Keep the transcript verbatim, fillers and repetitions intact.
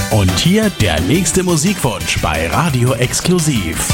Und hier der nächste Musikwunsch bei Radio Exklusiv.